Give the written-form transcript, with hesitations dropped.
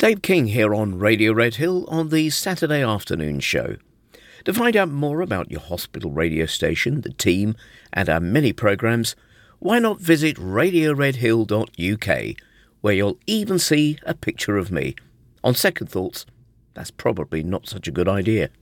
Dave King here on Radio Red Hill on the Saturday afternoon show. To find out more about your hospital radio station, the team and our many programmes, why not visit radioredhill.uk, where you'll even see a picture of me. On second thoughts, that's probably not such a good idea.